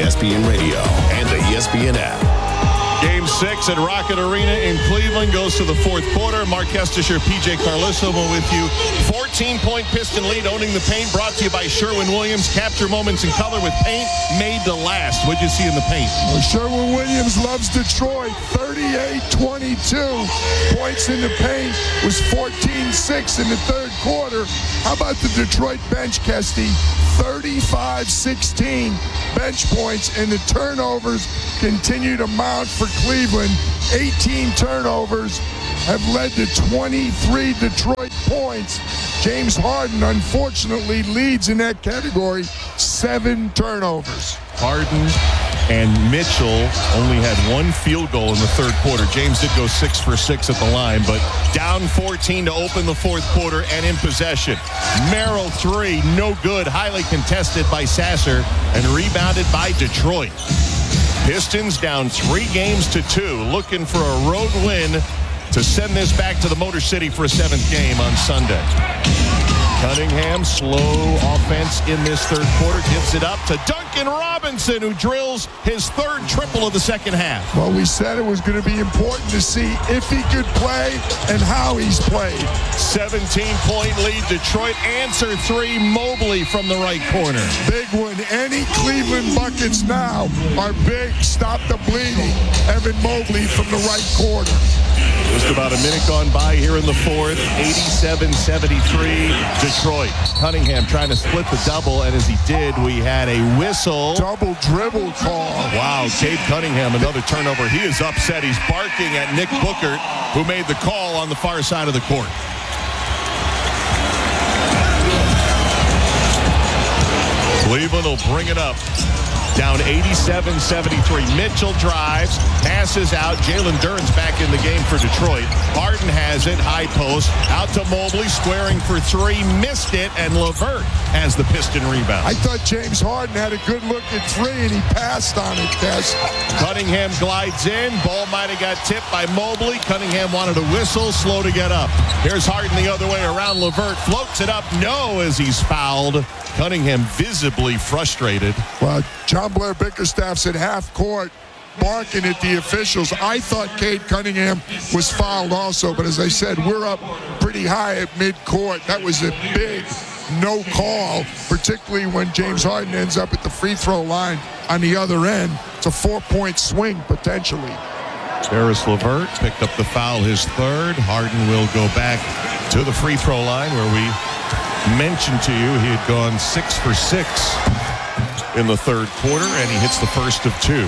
ESPN Radio and the ESPN app. Game 6 at Rocket Arena in Cleveland goes to the fourth quarter. Mark Kestisher, PJ Carlissimo with you. 14-point Piston lead, owning the paint, brought to you by Sherwin-Williams. Capture moments in color with paint made to last. What'd you see in the paint? Well, Sherwin-Williams loves Detroit. 38-22 points in the paint. Was 14-6 in the third quarter. How about the Detroit bench, Kesty? 35-16 bench points, and the turnovers continue to mount for Cleveland. 18 turnovers have led to 23 Detroit points. James Harden, unfortunately, leads in that category. 7 turnovers. Harden and Mitchell only had 1 field goal in the third quarter. James did go 6 for 6 at the line, but down 14 to open the fourth quarter and in possession. Merrill 3, no good, highly contested by Sasser and rebounded by Detroit. Pistons down 3 games to 2, looking for a road win to send this back to the Motor City for a 7th game on Sunday. Cunningham, slow offense in this third quarter, gives it up to Duncan Robinson, who drills his 3rd triple of the second half. Well, we said it was going to be important to see if he could play and how he's played. 17-point lead, Detroit. Answer 3, Mobley from the right corner. Big one. Any Cleveland buckets now are big. Stop the bleeding. Evan Mobley from the right corner. Just about a minute gone by here in the fourth. 87-73 Detroit. Cunningham trying to split the double, and as he did, we had a whistle. Double dribble call. Wow, Cade Cunningham, another turnover. He is upset. He's barking at Nick Bookert, who made the call on the far side of the court. Cleveland will bring it up. Down 87-73. Mitchell drives, passes out. Jalen Duren's back in the game for Detroit. Harden has it, high post, out to Mobley, squaring for 3, missed it, and LeVert has the Piston rebound. I thought James Harden had a good look at 3, and he passed on it, Des. Cunningham glides in. Ball might have got tipped by Mobley. Cunningham wanted a whistle, slow to get up. Here's Harden the other way around. LeVert floats it up, no, as he's fouled. Cunningham visibly frustrated. Well, John Blair Bickerstaff's at half court barking at the officials. I thought Cade Cunningham was fouled also, but as I said, we're up pretty high at midcourt. That was a big no call, particularly when James Harden ends up at the free throw line on the other end. It's a 4-point swing, potentially. Caris LeVert picked up the foul, his 3rd. Harden will go back to the free throw line where we mentioned to you he had gone 6 for 6 in the third quarter, and he hits the first of 2.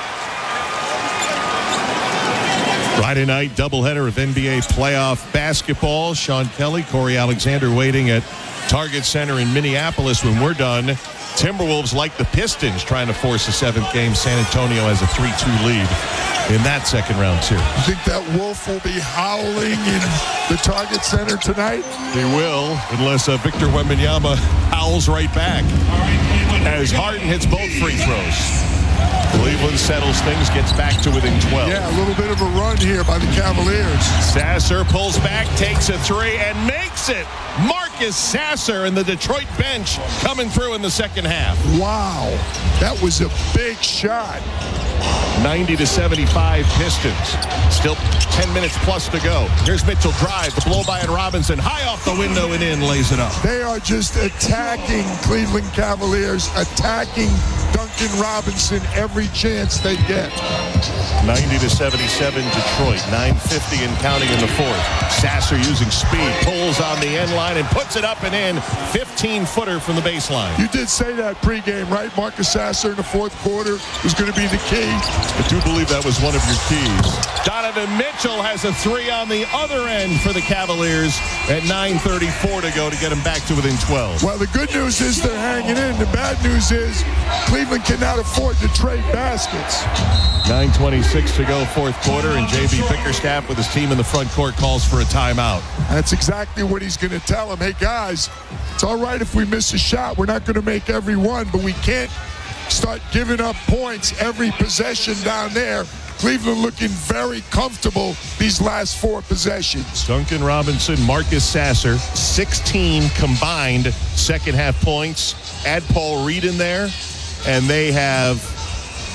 Friday night doubleheader of NBA playoff basketball. Sean Kelly, Corey Alexander waiting at Target Center in Minneapolis when we're done. Timberwolves, like the Pistons, trying to force a 7th game. San Antonio has a 3-2 lead in that second round series. You think that wolf will be howling in the Target Center tonight? He will, unless Victor Wembanyama howls right back. As Harden hits both free throws. Cleveland settles things, gets back to within 12. Yeah, a little bit of a run here by the Cavaliers. Sasser pulls back, takes a 3, and makes it. Marcus Sasser and the Detroit bench coming through in the second half. Wow, that was a big shot. 90-75 Pistons. Still 10 minutes plus to go. Here's Mitchell drive, the blow by at Robinson, high off the window and in, lays it up. They are just attacking Cleveland Cavaliers, attacking Duncan Robinson every chance they get. 90-77 Detroit. 9:50 and counting in the fourth. Sasser using speed, pulls on the end line and puts it up and in. 15-footer from the baseline. You did say that pregame, right? Marcus Sasser in the fourth quarter was going to be the key. I do believe that was one of your keys. Donovan Mitchell has a 3 on the other end for the Cavaliers at 9:34 to go to get them back to within 12. Well, the good news is they're hanging in. The bad news is Cleveland cannot afford to trade baskets. 9:26 to go, fourth quarter, and J.B. Bickerstaff with his team in the front court calls for a timeout. That's exactly what he's going to tell them. Hey, guys, it's all right if we miss a shot. We're not going to make every one, but we can't start giving up points every possession down there. Cleveland looking very comfortable these last 4 possessions. Duncan Robinson, Marcus Sasser, 16 combined second half points. Add Paul Reed in there, and they have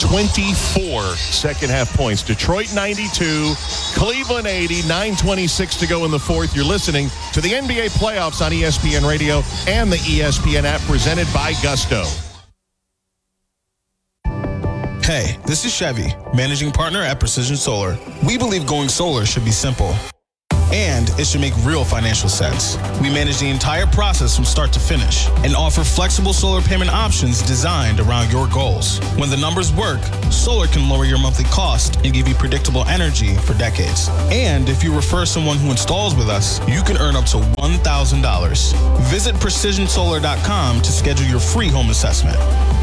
24 second-half points. Detroit 92, Cleveland 80, 9:26 to go in the fourth. You're listening to the NBA playoffs on ESPN Radio and the ESPN app, presented by Gusto. Hey, this is Chevy, managing partner at Precision Solar. We believe going solar should be simple, and it should make real financial sense. We manage the entire process from start to finish and offer flexible solar payment options designed around your goals. When the numbers work, solar can lower your monthly cost and give you predictable energy for decades. And if you refer someone who installs with us, you can earn up to $1,000. Visit PrecisionSolar.com to schedule your free home assessment.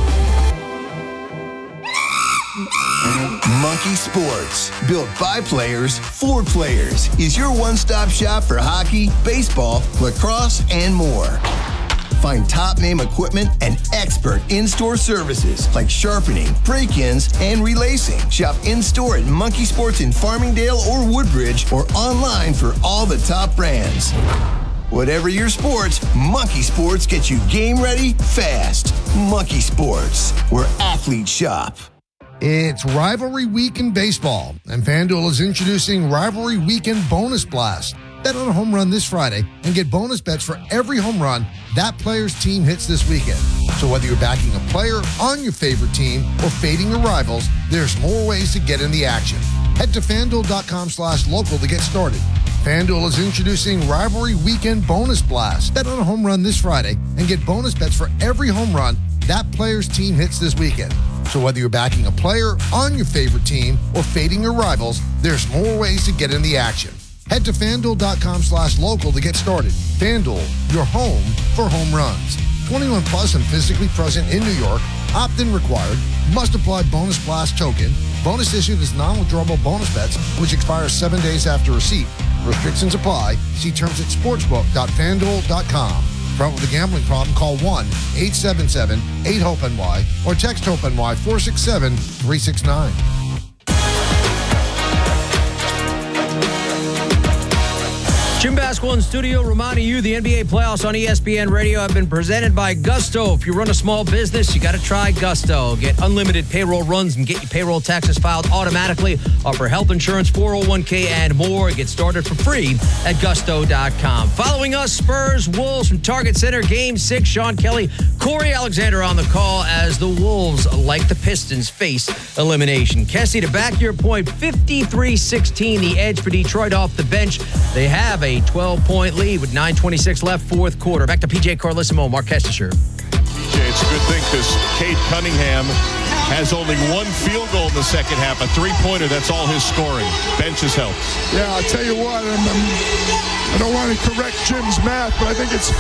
Monkey Sports, built by players for players, is your one-stop shop for hockey, baseball, lacrosse, and more. Find top-name equipment and expert in-store services like sharpening, break-ins, and relacing. Shop in-store at Monkey Sports in Farmingdale or Woodbridge, or online for all the top brands. Whatever your sports, Monkey Sports gets you game ready fast. Monkey Sports, where athletes shop. It's Rivalry Week in baseball, and FanDuel is introducing Rivalry Weekend Bonus Blast. Bet on a home run this Friday and get bonus bets for every home run that player's team hits this weekend. So whether you're backing a player on your favorite team or fading your rivals, there's more ways to get in the action. Head to FanDuel.com/local to get started. FanDuel is introducing Rivalry Weekend Bonus Blast. Bet on a home run this Friday and get bonus bets for every home run that player's team hits this weekend. So whether you're backing a player on your favorite team or fading your rivals, there's more ways to get in the action. Head to FanDuel.com/local to get started. FanDuel, your home for home runs. 21 plus and physically present in New York. Opt-in required. Must apply bonus blast token. Bonus issued as non-withdrawable bonus bets, which expires 7 days after receipt. Restrictions apply. See terms at sportsbook.fanduel.com. Problem with a gambling problem, call 1-877-8-HOPE-NY or text HOPE-NY 467-369. Jim Basquill in studio reminding you the NBA playoffs on ESPN Radio have been presented by Gusto. If you run a small business, you got to try Gusto. Get unlimited payroll runs and get your payroll taxes filed automatically. Offer health insurance, 401k, and more. Get started for free at Gusto.com. Following us, Spurs, Wolves from Target Center, Game 6. Sean Kelly, Corey Alexander on the call as the Wolves, like the Pistons, face elimination. Kessie, to back your point, 53-16, the edge for Detroit off the bench. They have a 12-point lead with 9:26 left, fourth quarter. Back to PJ Carlissimo, Mark Kestisher. PJ, it's a good thing because Cade Cunningham has only one field goal in the second half, a three-pointer. That's all his scoring. Bench has helped. Yeah, I'll tell you what, I don't want to correct Jim's math, but I think it's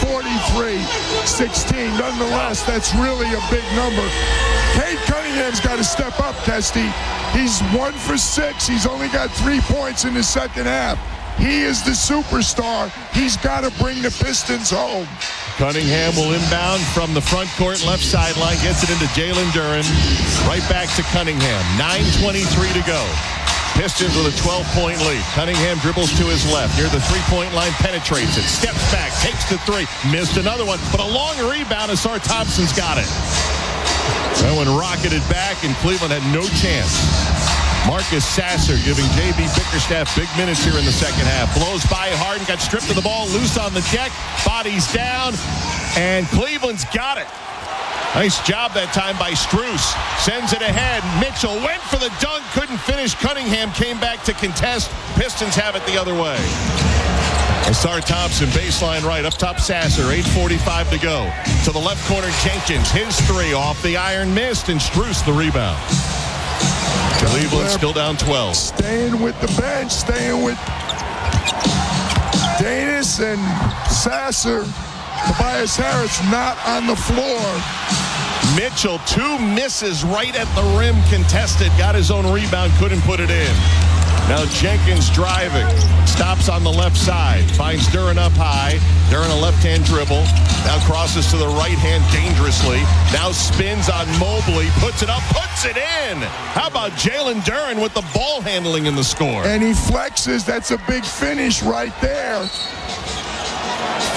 43-16. Nonetheless, that's really a big number. Cade Cunningham's got to step up, Kesty. He's 1 for 6. He's only got 3 points in the second half. He is the superstar. He's got to bring the Pistons home. Cunningham will inbound from the front court, left sideline, gets it into Jalen Duren. Right back to Cunningham. 9:23 to go. Pistons with a 12-point lead. Cunningham dribbles to his left. Near the three-point line, penetrates it. Steps back, takes the three. Missed another one, but a long rebound. Asar Thompson's got it. That one rocketed back, and Cleveland had no chance. Marcus Sasser giving J.B. Bickerstaff big minutes here in the second half. Blows by Harden, got stripped of the ball, loose on the deck, bodies down, and Cleveland's got it. Nice job that time by Strus. Sends it ahead. Mitchell went for the dunk, couldn't finish. Cunningham came back to contest. Pistons have it the other way. Asar Thompson, baseline right, up top Sasser, 8:45 to go. To the left corner, Jenkins, his three off the iron, missed, and Strus the rebound. Cleveland still down 12. Staying with the bench, staying with Danis and Sasser. Tobias Harris not on the floor. Mitchell, 2 misses right at the rim contested. Got his own rebound, couldn't put it in. Now Jenkins driving. Stops on the left side. Finds Duren up high. Duren a left-hand dribble. Now crosses to the right hand dangerously. Now spins on Mobley. Puts it up. Puts it in. How about Jalen Duren with the ball handling in the score? And he flexes. That's a big finish right there.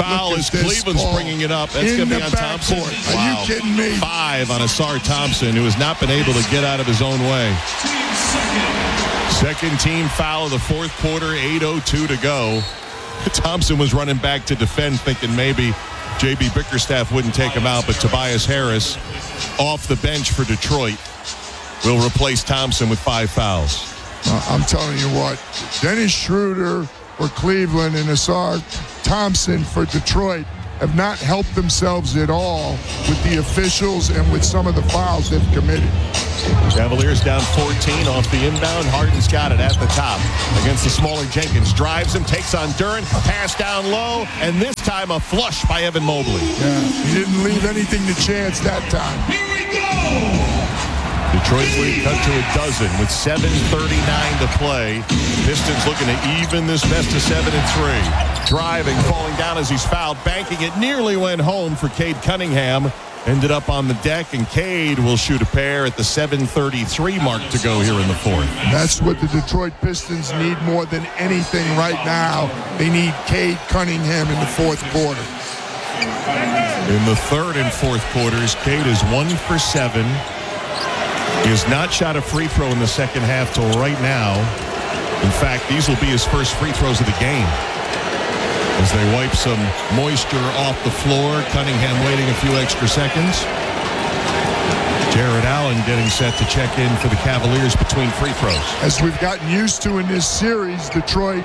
Foul as Cleveland's bringing it up. That's going to be on Thompson. Are you kidding me? 5 on Asar Thompson, who has not been able to get out of his own way. Second team foul of the fourth quarter, 8:02 to go. Thompson was running back to defend, thinking maybe J.B. Bickerstaff wouldn't take him out, but Tobias Harris off the bench for Detroit will replace Thompson with 5 fouls. I'm telling you what, Dennis Schroeder for Cleveland and Asar Thompson for Detroit have not helped themselves at all with the officials and with some of the fouls they've committed. Cavaliers down 14 off the inbound. Harden's got it at the top against the smaller Jenkins. Drives him, takes on Duren, pass down low, and this time a flush by Evan Mobley. Yeah, he didn't leave anything to chance that time. Here we go! Detroit's lead cut to a dozen with 7:39 to play. Pistons looking to even this best of 7 and 3. Driving, falling down as he's fouled, banking it, nearly went home for Cade Cunningham. Ended up on the deck, and Cade will shoot a pair at the 7:33 mark to go here in the fourth. That's what the Detroit Pistons need more than anything right now. They need Cade Cunningham in the fourth quarter. In the third and fourth quarters, Cade is 1 for 7. He has not shot a free throw in the second half till right now. In fact, these will be his first free throws of the game. As they wipe some moisture off the floor, Cunningham waiting a few extra seconds. Jared Allen getting set to check in for the Cavaliers between free throws. As we've gotten used to in this series, Detroit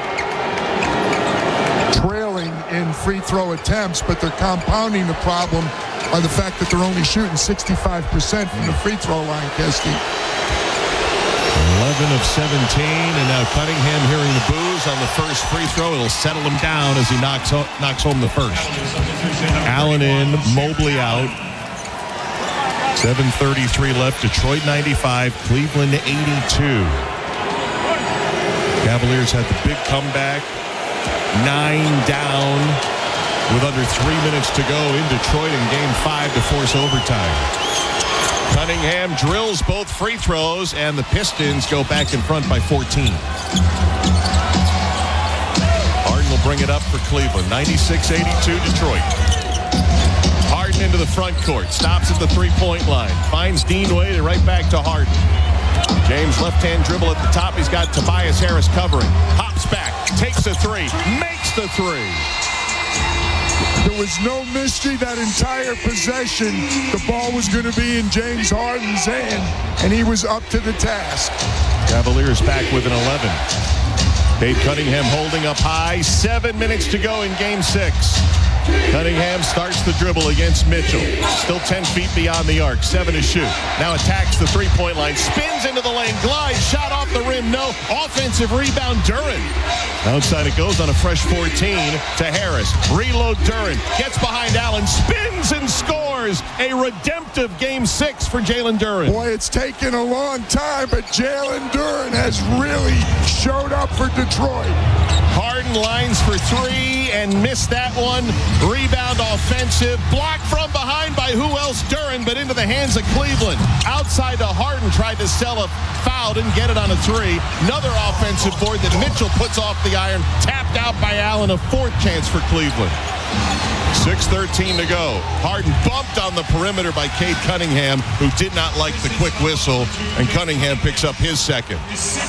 trailing in free throw attempts, but they're compounding the problem by the fact that they're only shooting 65% from the free throw line, Kesty. 11 of 17, and now Cunningham hearing the boos on the first free throw. It'll settle him down as he knocks home the first. Allen in, Mobley out. 7:33 left. Detroit 95, Cleveland 82. Cavaliers had the big comeback. 9 down with under 3 minutes to go in Detroit in Game 5 to force overtime. Cunningham drills both free throws, and the Pistons go back in front by 14. Harden will bring it up for Cleveland. 96-82 Detroit. Harden into the front court. Stops at the three-point line. Finds Dean Wade and right back to Harden. James left-hand dribble at the top. He's got Tobias Harris covering. Hops back. Takes a three. Makes the three. There was no mystery that entire possession. The ball was going to be in James Harden's hand, and he was up to the task. Cavaliers back with an 11. Cade Cunningham holding up high. 7 minutes to go in Game 6. Cunningham starts the dribble against Mitchell. Still 10 feet beyond the arc. 7 to shoot. Now attacks the three-point line. Spins into the lane. Glides. Shot off the rim. No. Offensive rebound. Duren. Outside it goes on a fresh 14 to Harris. Reload Duren. Gets behind Allen. Spins and scores. A redemptive Game 6 for Jalen Duren. Boy, it's taken a long time, but Jalen Duren has really showed up for Detroit. Harden lines for 3 and missed that one. Rebound offensive. Blocked from behind by who else? Duren, but into the hands of Cleveland. Outside to Harden. Tried to sell a foul. Didn't get it on a 3. Another offensive board that Mitchell puts off the iron. Tapped out by Allen. A fourth chance for Cleveland. 6:13 to go. Harden bumped on the perimeter by Cade Cunningham, who did not like the quick whistle, and Cunningham picks up his second.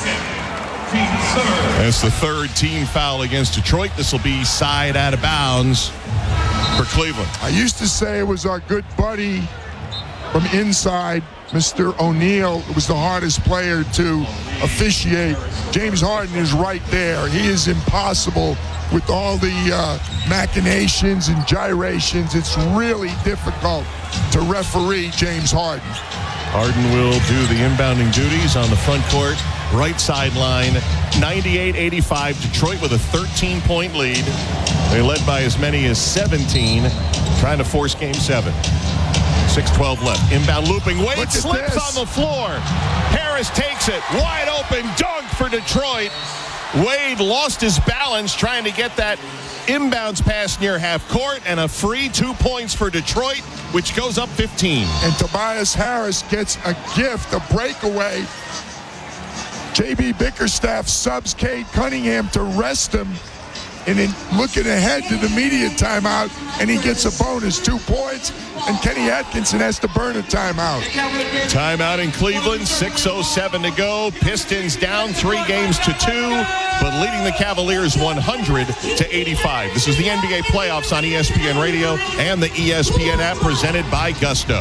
That's the third team foul against Detroit. This will be side out of bounds for Cleveland. I used to say it was our good buddy from inside, Mr. O'Neal. It was the hardest player to officiate. James Harden is right there. He is impossible with all the machinations and gyrations. It's really difficult to referee James Harden. Harden will do the inbounding duties on the front court. Right sideline, 98-85. Detroit with a 13-point lead. They led by as many as 17, trying to force Game 7. 6:12 left. Inbound looping. Wade slips on the floor. Harris takes it. Wide open dunk for Detroit. Wade lost his balance trying to get that inbounds pass near half court, and a free 2 points for Detroit, which goes up 15. And Tobias Harris gets a gift, a breakaway. J.B. Bickerstaff subs Cade Cunningham to rest him and then looking ahead to the media timeout, and he gets a bonus 2 points, and Kenny Atkinson has to burn a timeout. Timeout in Cleveland, 6:07 to go. Pistons down 3 games to 2, but leading the Cavaliers 100-85. This is the NBA playoffs on ESPN Radio and the ESPN app, presented by Gusto.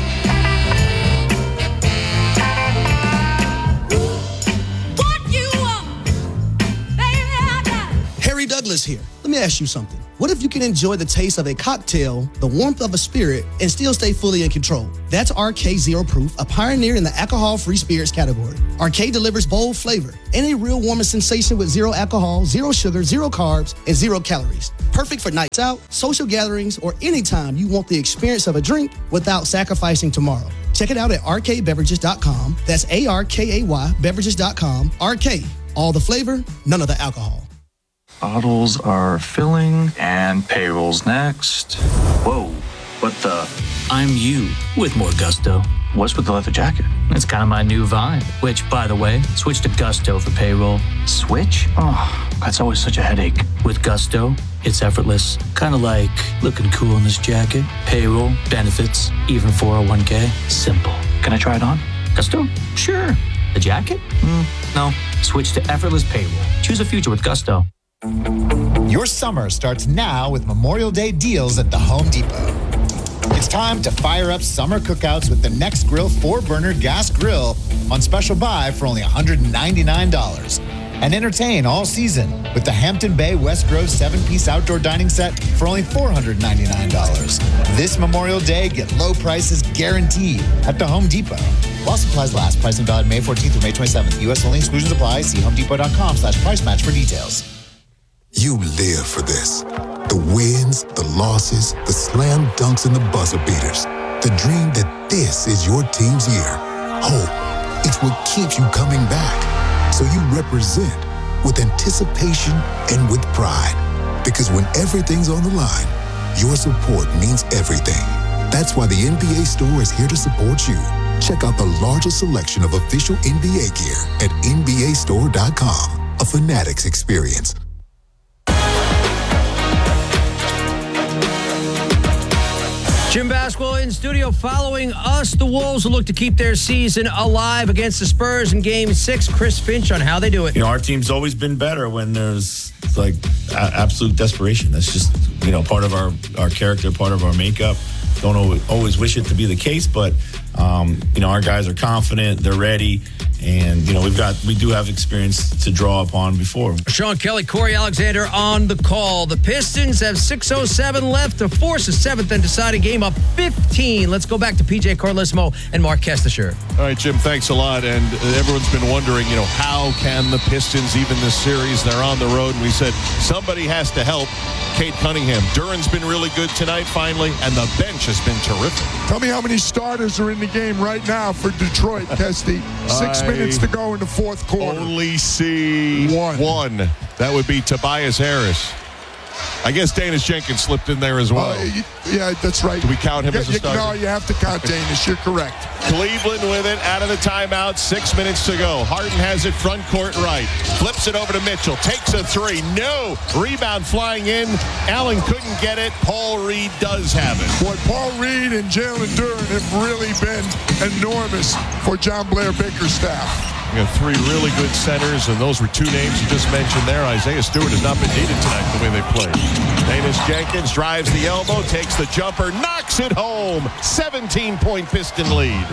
Harry Douglas here. Let me ask you something. What if you can enjoy the taste of a cocktail, the warmth of a spirit, and still stay fully in control? That's RK Zero Proof, a pioneer in the alcohol-free spirits category. RK delivers bold flavor and a real warming sensation with 0 alcohol, 0 sugar, 0 carbs, and 0 calories. Perfect for nights out, social gatherings, or anytime you want the experience of a drink without sacrificing tomorrow. Check it out at rkbeverages.com. That's ARKAY beverages.com. RK, all the flavor, none of the alcohol. Bottles are filling and payroll's next. Whoa, what the? I'm you with more Gusto. What's with the leather jacket? It's kind of my new vibe, which, by the way, switch to Gusto for payroll. Switch? Oh, that's always such a headache. With Gusto, it's effortless. Kind of like looking cool in this jacket. Payroll, benefits, even 401k. Simple. Can I try it on? Gusto? Sure. The jacket? No. Switch to effortless payroll. Choose a future with Gusto. Your summer starts now with Memorial Day deals at the Home Depot. It's time to fire up summer cookouts with the Next Grill 4-burner gas grill on special buy for only $199. And entertain all season with the Hampton Bay West Grove 7-piece outdoor dining set for only $499. This Memorial Day, get low prices guaranteed at the Home Depot. While supplies last, pricing valid May 14th through May 27th. U.S. only, exclusions apply. See homedepot.com/price match for details. You live for this. The wins, the losses, the slam dunks, and the buzzer beaters. The dream that this is your team's year. Hope, it's what keeps you coming back. So you represent with anticipation and with pride. Because when everything's on the line, your support means everything. That's why the NBA Store is here to support you. Check out the largest selection of official NBA gear at NBAstore.com. A Fanatics experience. Jim Basquiat in studio following us. The Wolves will look to keep their season alive against the Spurs in Game 6. Chris Finch on how they do it. You know, our team's always been better when there's like absolute desperation. That's just, you know, part of our character, part of our makeup. Don't always wish it to be the case, but you know, our guys are confident, they're ready, and you know, we do have experience to draw upon before. Sean Kelly, Corey Alexander on the call. The Pistons have 6:07 left to force a 7th and deciding game up 15. Let's go back to PJ Carlesimo and Mark Kestisher. All right, Jim, thanks a lot. And everyone's been wondering, you know, how can the Pistons even this series? They're on the road, and we said somebody has to help. Cade Cunningham. Duran's been really good tonight, finally, and the bench has been terrific. Tell me how many starters are in the game right now for Detroit, Kesty. 6 minutes to go in the fourth quarter. Only see one. That would be Tobias Harris. I guess Danis Jenkins slipped in there as well. Yeah, that's right. Do we count him as a starter? No, you have to count Danis. You're correct. Cleveland with it out of the timeout. 6 minutes to go. Harden has it front court right. Flips it over to Mitchell. Takes a three. No. Rebound flying in. Allen couldn't get it. Paul Reed does have it. Boy, Paul Reed and Jalen Duren have really been enormous for John Blair Bickerstaff. We have 3 really good centers, and those were 2 names you just mentioned there. Isaiah Stewart has not been needed tonight the way they played. Danis Jenkins drives the elbow, takes the jumper, knocks it home. 17-point Piston lead.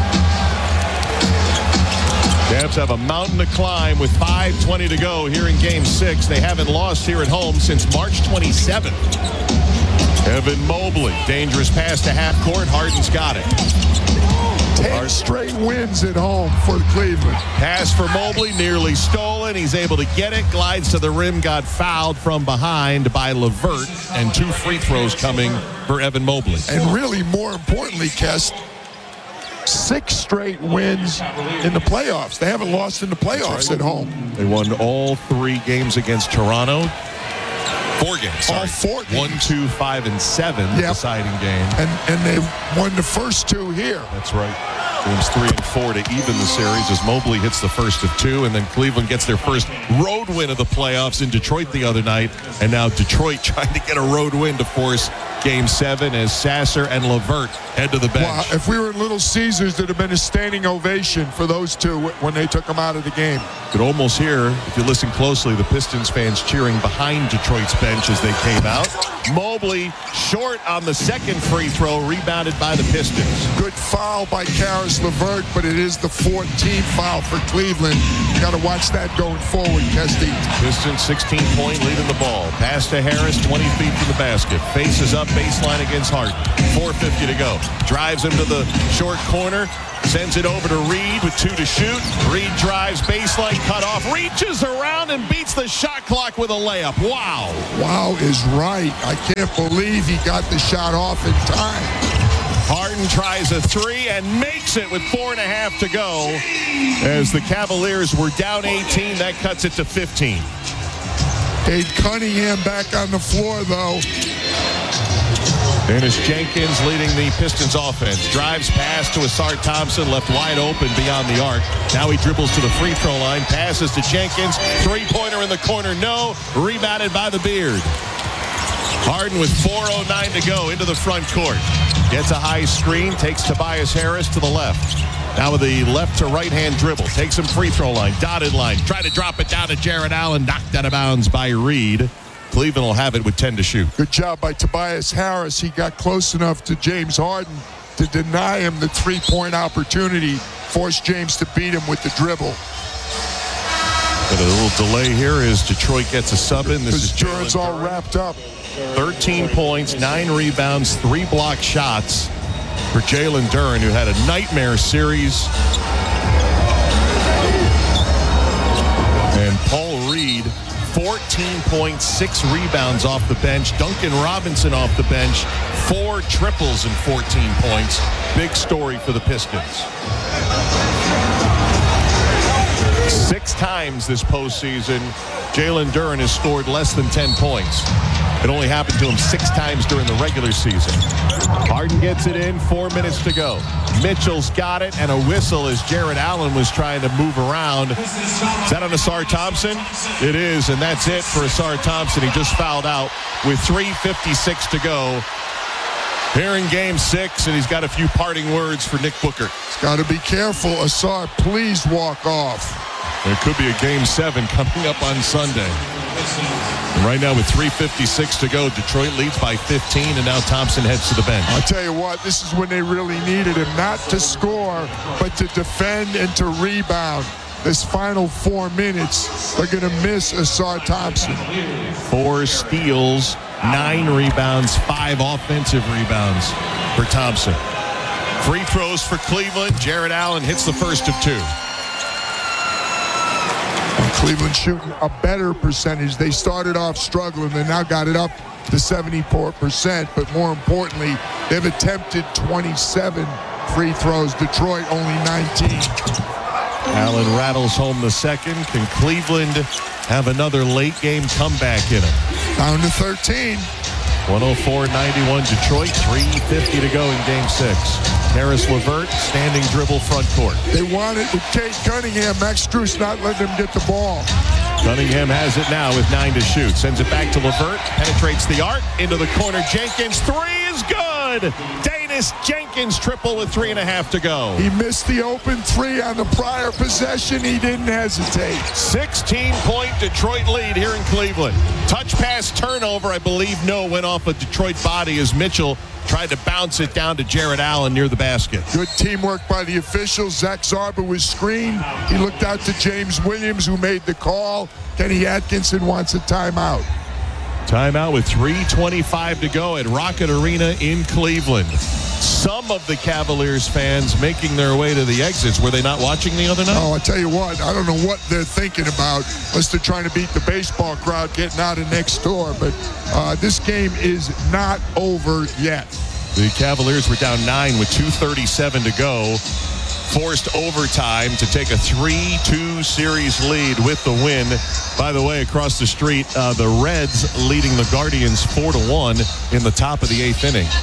Cavs have a mountain to climb with 5:20 to go here in Game 6. They haven't lost here at home since March 27th. Evan Mobley, dangerous pass to half court. Harden's got it. 10 straight wins at home for Cleveland. Pass for Mobley, nearly stolen. He's able to get it, glides to the rim, got fouled from behind by LeVert, and 2 free throws coming for Evan Mobley. And really, more importantly, Kest, 6 straight wins in the playoffs. They haven't lost in the playoffs at home. They won all 3 games against Toronto. 4 games. Sorry. All 4 games. 1, 2, 5, and 7, the deciding game. And they won the first 2 here. That's right. Games 3 and 4 to even the series as Mobley hits the first of 2, and then Cleveland gets their first road win of the playoffs in Detroit the other night, and now Detroit trying to get a road win to force Game 7 as Sasser and LeVert head to the bench. Well, if we were in Little Caesars, there'd have been a standing ovation for those two when they took them out of the game. Could almost hear, if you listen closely, the Pistons fans cheering behind Detroit's bench as they came out. Mobley short on the second free throw, rebounded by the Pistons. Good foul by Karis LeVert, but it is the 14th foul for Cleveland. You got to watch that going forward, Kesty. Pistons 16-point lead in the ball. Pass to Harris, 20 feet from the basket. Faces up, baseline against Harden. 4:50 to go. Drives him to the short corner. Sends it over to Reed with 2 to shoot. Reed drives, baseline cut off, reaches around and beats the shot clock with a layup. Wow. Wow is right. I can't believe he got the shot off in time. Harden tries a 3 and makes it with 4.5 to go. As the Cavaliers were down 18, that cuts it to 15. Cade Cunningham back on the floor, though. Dennis Jenkins leading the Pistons offense. Drives pass to Asar Thompson, left wide open beyond the arc. Now he dribbles to the free throw line, passes to Jenkins. Three-pointer in the corner, no. Rebounded by the Beard. Harden with 4:09 to go into the front court. Gets a high screen, takes Tobias Harris to the left. Now with the left to right-hand dribble. Takes him free throw line, dotted line. Try to drop it down to Jarrett Allen. Knocked out of bounds by Reed. Cleveland will have it with 10 to shoot. Good job by Tobias Harris. He got close enough to James Harden to deny him the three-point opportunity. Forced James to beat him with the dribble. But a little delay here as Detroit gets a sub in. This is Duran's all wrapped up. 13 points, 9 rebounds, 3 block shots for Jalen Duren, who had a nightmare series. And Paul Reed, 14 points, 6 rebounds off the bench. Duncan Robinson off the bench, 4 triples and 14 points. Big story for the Pistons. 6 times this postseason, Jalen Duren has scored less than 10 points. It only happened to him 6 times during the regular season. Harden gets it in, 4 minutes to go. Mitchell's got it, and a whistle as Jarrett Allen was trying to move around. Is that on Asar Thompson? It is, and that's it for Asar Thompson. He just fouled out with 3:56 to go here in Game 6, and he's got a few parting words for Nick Booker. He's got to be careful. Asar, please walk off. There could be a Game 7 coming up on Sunday. And right now with 3:56 to go, Detroit leads by 15, and now Thompson heads to the bench. I'll tell you what, this is when they really needed him, not to score, but to defend and to rebound. This final 4 minutes, they're going to miss Asar Thompson. 4 steals, 9 rebounds, 5 offensive rebounds for Thompson. Free throws for Cleveland. Jarrett Allen hits the first of 2. Cleveland shooting a better percentage. They started off struggling. They now got it up to 74%. But more importantly, they've attempted 27 free throws. Detroit only 19. Allen rattles home the second. Can Cleveland have another late game comeback in it? Down to 13. 104-91 Detroit. 3:50 to go in Game 6. Karis LeVert, standing dribble front court. They want it with Cade Cunningham. Max Strus not letting him get the ball. Cunningham has it now with 9 to shoot. Sends it back to LeVert. Penetrates the arc. Into the corner. Jenkins. 3 is good. Dennis Jenkins triple with 3.5 to go. He missed the open 3 on the prior possession. He didn't hesitate. 16-point Detroit lead here in Cleveland. Touch pass turnover, I believe, went off a Detroit body as Mitchell tried to bounce it down to Jarrett Allen near the basket. Good teamwork by the officials. Zach Zarba was screened. He looked out to James Williams, who made the call. Kenny Atkinson wants a timeout. Timeout with 3:25 to go at Rocket Arena in Cleveland. Some of the Cavaliers fans making their way to the exits. Were they not watching the other night? Oh, I tell you what, I don't know what they're thinking about unless they're trying to beat the baseball crowd getting out of next door. But this game is not over yet. The Cavaliers were down 9 with 2:37 to go. Forced overtime to take a 3-2 series lead with the win. By the way, across the street, the Reds leading the Guardians 4-1 in the top of the 8th inning.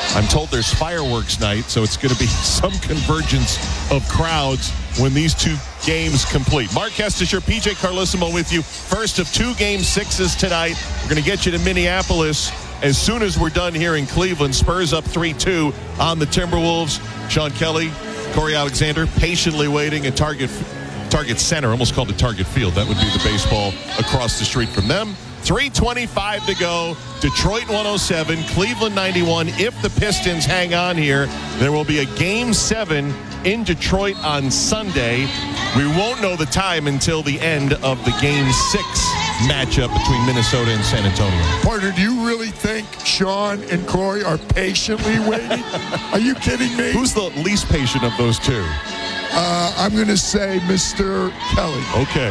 I'm told there's fireworks night, so it's going to be some convergence of crowds when these two games complete. Mark Kestisher, PJ Carlesimo with you. First of 2 Game 6s tonight. We're going to get you to Minneapolis as soon as we're done here in Cleveland. Spurs up 3-2 on the Timberwolves. Sean Kelly, Corey Alexander patiently waiting at Target Center. Almost called it Target Field. That would be the baseball across the street from them. 3:25 to go. Detroit 107, Cleveland 91. If the Pistons hang on here, there will be a Game 7 in Detroit on Sunday. We won't know the time until the end of the Game 6 matchup between Minnesota and San Antonio. Partner, do you really think Sean and Corey are patiently waiting? Are you kidding me? Who's the least patient of those two? I'm going to say Mr. Kelly. Okay.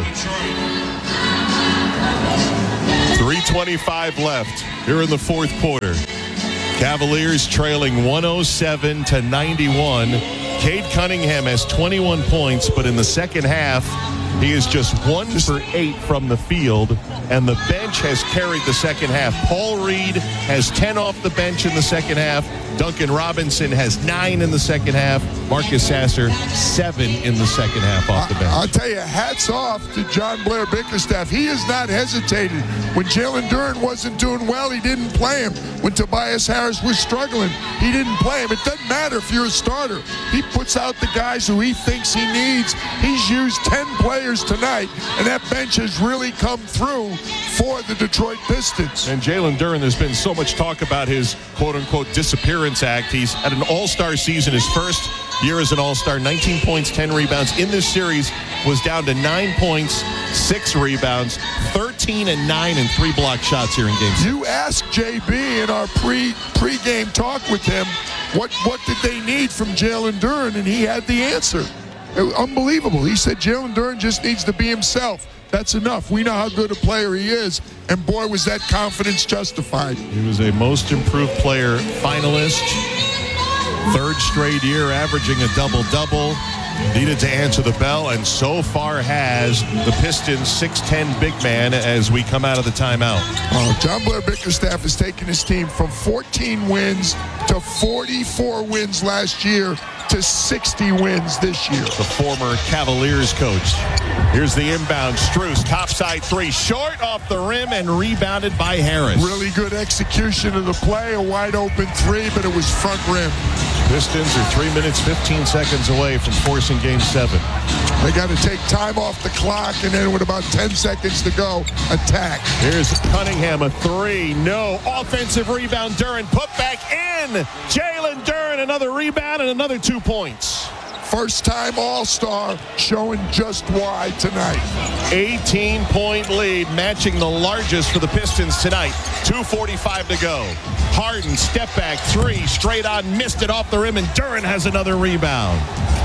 3:25 left here in the fourth quarter. Cavaliers trailing 107-91. Cade Cunningham has 21 points, but in the second half, he is just 1 for 8 from the field, and the bench has carried the second half. Paul Reed has 10 off the bench in the second half. Duncan Robinson has 9 in the second half. Marcus Sasser, 7 in the second half off the bench. I'll tell you, hats off to John Blair Bickerstaff. He has not hesitated. When Jalen Duren wasn't doing well, he didn't play him. When Tobias Harris was struggling, he didn't play him. It doesn't matter if you're a starter. He puts out the guys who he thinks he needs. He's used 10 players tonight, and that bench has really come through for the Detroit Pistons. And Jalen Duren, there's been so much talk about his quote-unquote disappearance act. He's had an all-star season, his first year as an all-star, 19 points, 10 rebounds. In this series, was down to 9 points, 6 rebounds, 13 and 9 and 3 block shots here in Game 6. You asked JB in our pre-game talk with him, what did they need from Jalen Duren, and he had the answer. It was unbelievable. He said Jalen Duren just needs to be himself. That's enough. We know how good a player he is, and boy, was that confidence justified. He was a Most Improved Player finalist. 3rd straight year averaging a double-double. Needed to answer the bell, and so far has the Pistons 6'10" big man as we come out of the timeout. Oh, John Blair Bickerstaff has taken his team from 14 wins to 44 wins last year to 60 wins this year. The former Cavaliers coach. Here's the inbound. Strus, topside 3, short off the rim and rebounded by Harris. Really good execution of the play, a wide open 3, but it was front rim. Pistons are 3 minutes, 15 seconds away from forcing Game 7. They got to take time off the clock, and then with about 10 seconds to go, attack. Here's Cunningham, a 3. No. Offensive rebound. Duren put back in. Jalen Duren, another rebound and another 2 points. First-time All-Star, showing just why tonight. 18-point lead, matching the largest for the Pistons tonight. 2:45 to go. Harden, step back 3, straight on, missed it off the rim, and Duren has another rebound.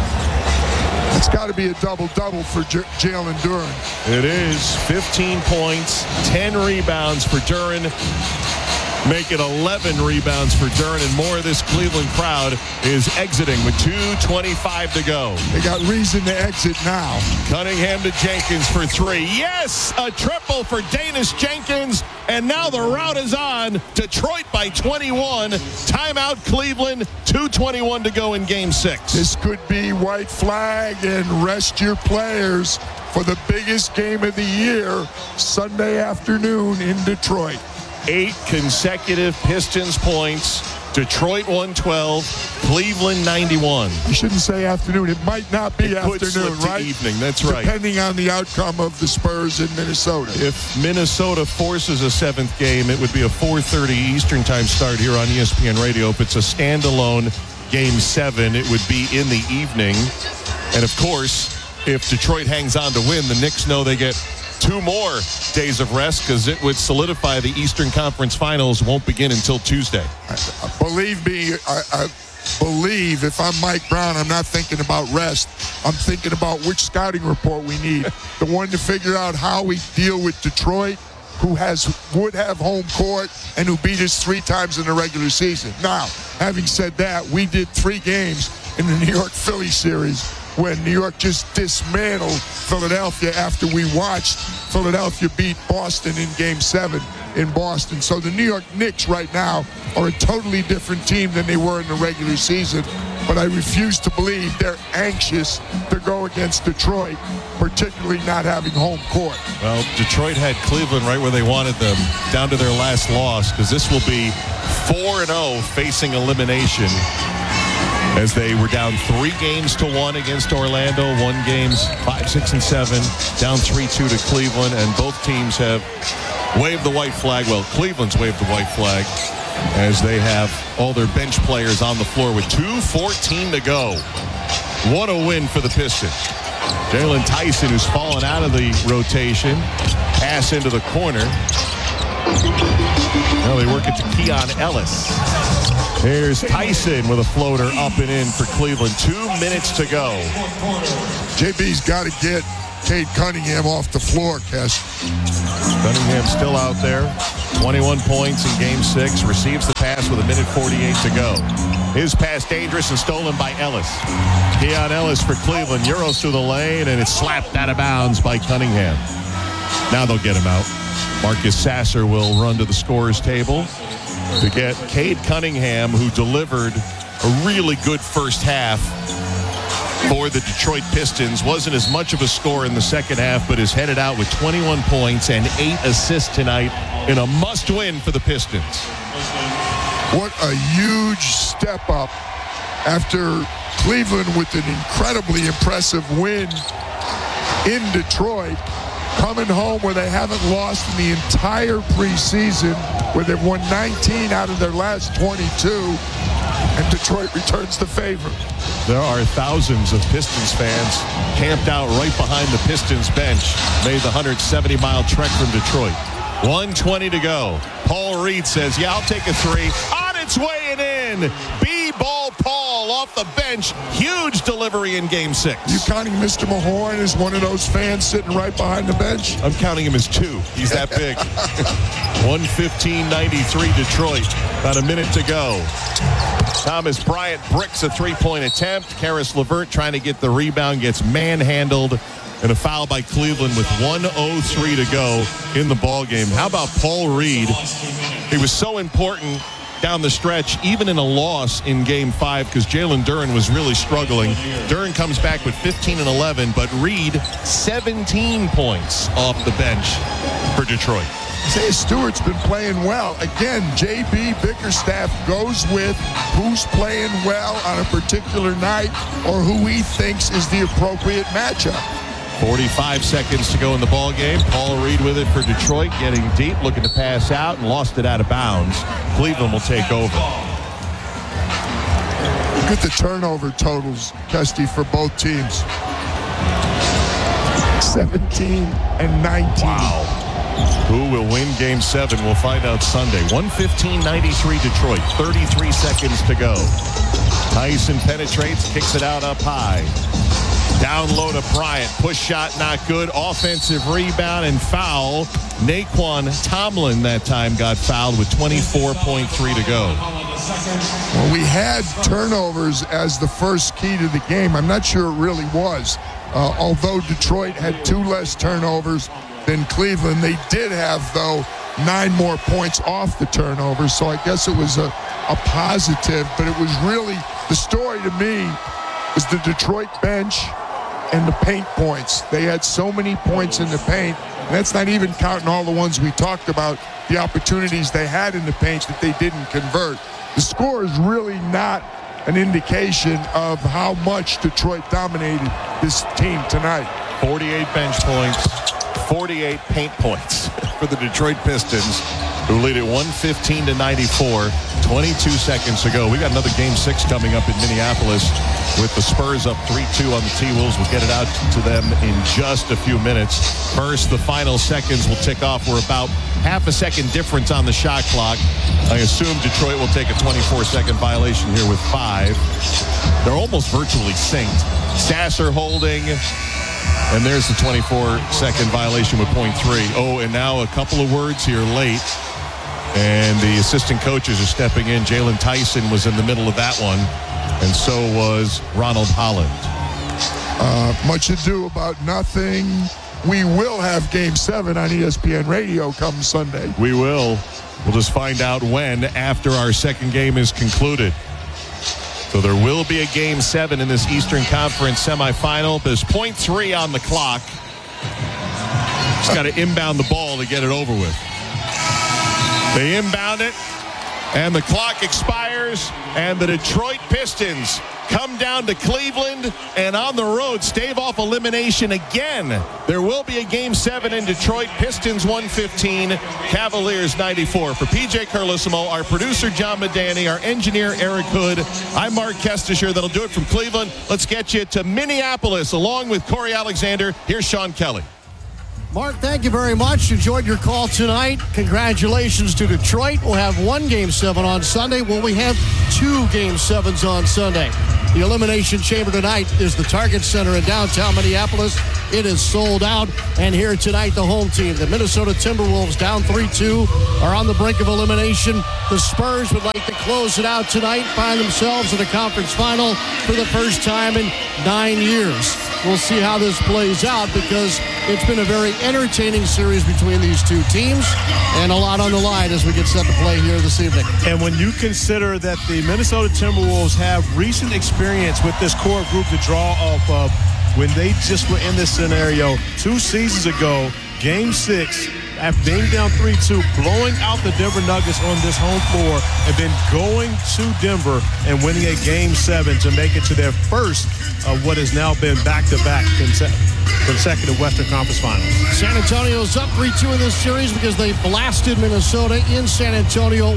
It's got to be a double-double for Jalen Duren. It is. 15 points, 10 rebounds for Duren. Make it 11 rebounds for Duren, and more of this Cleveland crowd is exiting with 2:25 to go. They got reason to exit now. Cunningham to Jenkins for 3. Yes, a triple for Danis Jenkins, and now the route is on. Detroit by 21. Timeout Cleveland, 2:21 to go in Game 6. This could be white flag and rest your players for the biggest game of the year, Sunday afternoon in Detroit. 8 consecutive Pistons points. Detroit 112, Cleveland 91. You shouldn't say afternoon. It might not be afternoon, right? Evening, that's right. Depending on the outcome of the Spurs in Minnesota. If Minnesota forces a 7th game, it would be a 4:30 Eastern time start here on ESPN Radio. If it's a standalone Game 7, it would be in the evening. And of course, if Detroit hangs on to win, the Knicks know they get 2 more days of rest, because it would solidify the Eastern Conference Finals won't begin until Tuesday. Believe me, I believe if I'm Mike Brown, I'm not thinking about rest. I'm thinking about which scouting report we need. The one to figure out how we deal with Detroit, who would have home court and who beat us 3 times in the regular season. Now, having said that, we did 3 games in the New York Philly series. when New York just dismantled Philadelphia after we watched Philadelphia beat Boston in Game 7 in Boston. So the New York Knicks right now are a totally different team than they were in the regular season. But I refuse to believe they're anxious to go against Detroit, particularly not having home court. Well, Detroit had Cleveland right where they wanted them, down to their last loss, because this will be 4-0 facing elimination, as they were down 3-1 against Orlando, won games 5, 6, and 7, down 3-2 to Cleveland, and both teams have waved the white flag. Well, Cleveland's waved the white flag, as they have all their bench players on the floor with 2:14 to go. What a win for the Pistons. Jalen Tyson, who's fallen out of the rotation, pass into the corner. Now they work it to Keon Ellis. Here's Tyson with a floater up and in for Cleveland. 2 minutes to go. JB's got to get Cade Cunningham off the floor, Kes. Cunningham still out there. 21 points in Game 6. Receives the pass with 1:48 to go. His pass dangerous and stolen by Ellis. Keon Ellis for Cleveland. Euros through the lane, and it's slapped out of bounds by Cunningham. Now they'll get him out. Marcus Sasser will run to the scorer's table to get Cade Cunningham, who delivered a really good first half for the Detroit Pistons. Wasn't as much of a score in the second half, but is headed out with 21 points and 8 assists tonight in a must-win for the Pistons. What a huge step up after Cleveland with an incredibly impressive win in Detroit, coming home where they haven't lost in the entire preseason, where they've won 19 out of their last 22, and Detroit returns the favor. There are thousands of Pistons fans camped out right behind the Pistons bench, made the 170-mile trek from Detroit. 1:20 to go. Paul Reed says, yeah, I'll take a three. On its way and in. B-ball Paul off the bench. Huge delivery in Game 6. You counting Mr. Mahorn as one of those fans sitting right behind the bench? I'm counting him as 2. He's that big. 1:15-93 Detroit. About a minute to go. Thomas Bryant bricks a three-point attempt. Karis LeVert trying to get the rebound, gets manhandled, and a foul by Cleveland with 1:03 to go in the ballgame. How about Paul Reed? He was so important down the stretch, even in a loss in Game 5, because Jalen Duren was really struggling. Duren comes back with 15 and 11, but Reed, 17 points off the bench for Detroit. Isaiah Stewart's been playing well. Again, J.B. Bickerstaff goes with who's playing well on a particular night or who he thinks is the appropriate matchup. 45 seconds to go in the ball game. Paul Reed with it for Detroit, getting deep, looking to pass out, and lost it out of bounds. Cleveland will take over. Look at the turnover totals, Kesty, for both teams. 17 and 19. Wow. Who will win Game 7? We'll find out Sunday. 1:15-93 Detroit. 33 seconds to go. Tyson penetrates, kicks it out up high. Down low to Bryant. Push shot not good. Offensive rebound and foul. Naquan Tomlin that time got fouled with 24.3 to go. Well, we had turnovers as the first key to the game. I'm not sure it really was. Although Detroit had 2 less turnovers than Cleveland, they did have, though, 9 more points off the turnovers. So I guess it was a positive, but it was really, the story to me was the Detroit bench and the paint points. They had so many points in the paint, and that's not even counting all the ones we talked about, the opportunities they had in the paint that they didn't convert. The score is really not an indication of how much Detroit dominated this team tonight. 48 bench points, 48 paint points for the Detroit Pistons, who lead at 1:15-94. 22 seconds to go. We got another Game 6 coming up in Minneapolis with the Spurs up 3-2 on the T-Wolves. We'll get it out to them in just a few minutes. First, the final seconds will tick off. We're about half a second difference on the shot clock. I assume Detroit will take a 24-second violation here with 5. They're almost virtually synced. Sasser holding, and there's the 24-second violation with 0.3. Oh, and now a couple of words here late. And the assistant coaches are stepping in. Jalen Tyson was in the middle of that one, and so was Ronald Holland. Much ado about nothing. We will have Game 7 on ESPN Radio come Sunday. We will. We'll just find out when after our second game is concluded. So there will be a Game 7 in this Eastern Conference semifinal. There's 0.3 on the clock. Just got to inbound the ball to get it over with. They inbound it, and the clock expires, and the Detroit Pistons come down to Cleveland and on the road stave off elimination again. There will be a Game 7 in Detroit. Pistons 115, Cavaliers 94. For PJ Carlissimo, our producer John Medani, our engineer Eric Hood, I'm Mark Kestisher. That'll do it from Cleveland. Let's get you to Minneapolis along with Corey Alexander. Here's Sean Kelly. Mark, thank you very much. Enjoyed your call tonight. Congratulations to Detroit. We'll have one Game 7 on Sunday. Will we have two Game 7s on Sunday? The Elimination Chamber tonight is the Target Center in downtown Minneapolis. It is sold out. And here tonight, the home team, the Minnesota Timberwolves, down 3-2, are on the brink of elimination. The Spurs would like to close it out tonight, find themselves in a conference final for the first time in 9 years. We'll see how this plays out because it's been a very entertaining series between these two teams and a lot on the line as we get set to play here this evening. And when you consider that the Minnesota Timberwolves have recent experience with this core group to draw off of, when they just were in this scenario 2 seasons ago, Game 6, after being down 3-2, blowing out the Denver Nuggets on this home floor, and then going to Denver and winning a Game 7 to make it to their first of what has now been back-to-back consecutive Western Conference Finals. San Antonio's up 3-2 in this series because they blasted Minnesota in San Antonio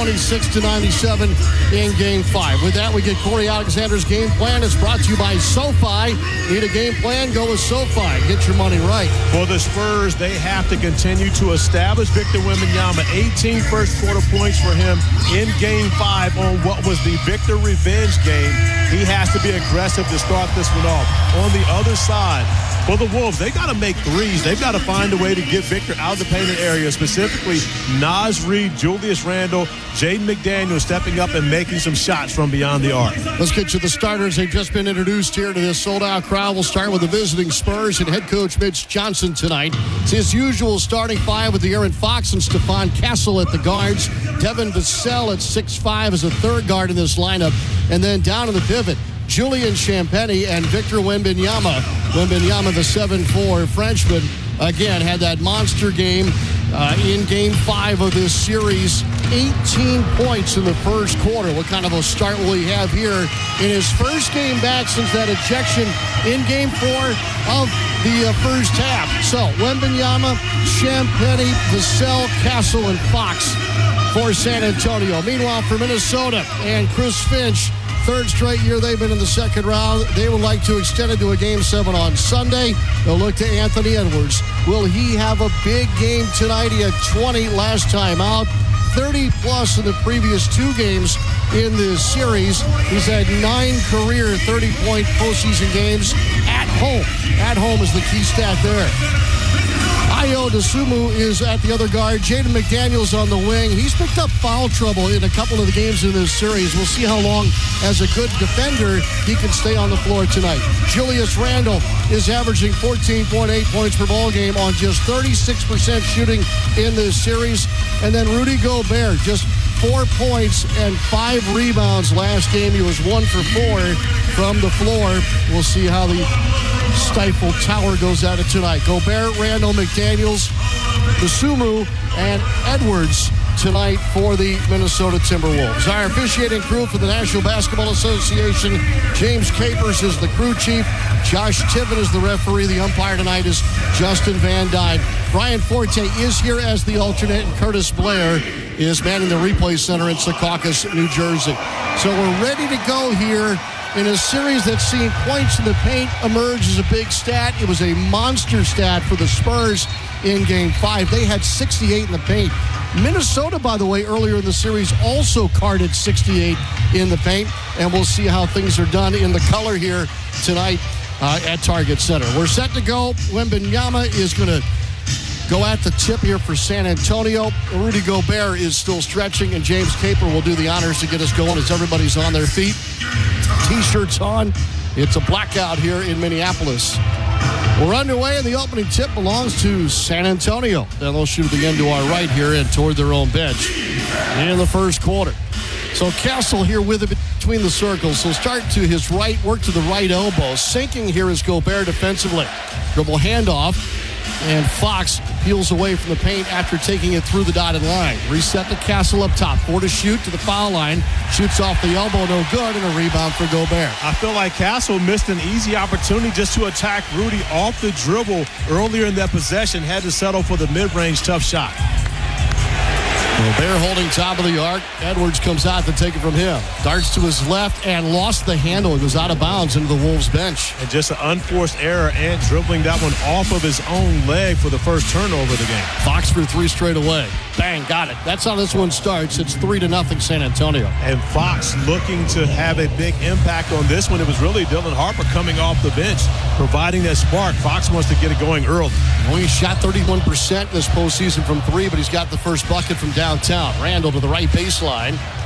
126-97 in Game 5. With that, we get Corey Alexander's game plan. It's brought to you by SoFi. Need a game plan? Go with SoFi. Get your money right. For the Spurs, they have to continue to establish Victor Wembanyama. 18 first-quarter points for him in Game 5 on what was the Victor revenge game. He has to be aggressive to start this one off. On the other side, for the Wolves, they got to make threes. They've got to find a way to get Victor out of the painted area, specifically Naz Reid, Julius Randle, Jaden McDaniel stepping up and making some shots from beyond the arc. Let's get to the starters. They've just been introduced here to this sold-out crowd. We'll start with the visiting Spurs and head coach Mitch Johnson tonight. It's his usual starting five with De'Aaron Fox and Stephon Castle at the guards. Devin Vassell at 6'5" as a third guard in this lineup. And then down in the pivot, Julian Champagnie and Victor Wembanyama. Wembanyama, the 7'4" Frenchman, again had that monster game in Game 5 of this series. 18 points in the first quarter. What kind of a start will he have here in his first game back since that ejection in Game 4 of the first half? So Wembanyama, Champagnie, Vassell, Castle, and Fox for San Antonio. Meanwhile, for Minnesota and Chris Finch, third straight year they've been in the second round. They would like to extend it to a Game 7 on Sunday. They'll look to Anthony Edwards. Will he have a big game tonight? He had 20 last time out, 30-plus in the previous 2 games in this series. He's had 9 career 30-point postseason games at home. At home is the key stat there. Ayo Dosunmu is at the other guard. Jaden McDaniels on the wing. He's picked up foul trouble in a couple of the games in this series. We'll see how long, as a good defender, he can stay on the floor tonight. Julius Randle is averaging 14.8 points per ball game on just 36% shooting in this series. And then Rudy Gobert, just 4 points and 5 rebounds last game. He was 1 for 4 from the floor. We'll see how the Stifle Tower goes at it tonight. Gobert, Randle, McDaniels, Dosunmu, and Edwards tonight for the Minnesota Timberwolves. Our officiating crew for the National Basketball Association, James Capers is the crew chief. Josh Tiven is the referee. The umpire tonight is Justin Van Dyne. Brian Forte is here as the alternate, and Curtis Blair is manning the replay center in Secaucus, New Jersey. So we're ready to go here in a series that's seen points in the paint emerge as a big stat. It was a monster stat for the Spurs in Game 5. They had 68 in the paint. Minnesota, by the way, earlier in the series also carded 68 in the paint, and we'll see how things are done in the color here tonight at Target Center. We're set to go. Wembanyama is going to go at the tip here for San Antonio. Rudy Gobert is still stretching, and James Caper will do the honors to get us going as everybody's on their feet. T-shirts on It's a blackout here in Minneapolis. We're underway, and the opening tip belongs to San Antonio. Then they'll shoot the end to our right here and toward their own bench in the first quarter. So Castle here with it between the circles. He'll start to his right, work to the right elbow. Sinking here is Gobert defensively. Dribble handoff. And Fox peels away from the paint after taking it through the dotted line. Reset to Castle up top. 4 to shoot to the foul line. Shoots off the elbow, no good, and a rebound for Gobert. I feel like Castle missed an easy opportunity just to attack Rudy off the dribble earlier in that possession. Had to settle for the mid-range tough shot. Gobert holding top of the arc. Edwards comes out to take it from him. Darts to his left and lost the handle. It goes out of bounds into the Wolves bench. And just an unforced error. Ant dribbling that one off of his own leg for the first turnover of the game. Fox for 3 straight away. Bang, got it. That's how this one starts. It's 3-0 San Antonio. And Fox looking to have a big impact on this one. It was really Dylan Harper coming off the bench, providing that spark. Fox wants to get it going early. He shot 31% this postseason from 3, but he's got the first bucket from downtown. Randall to the right baseline.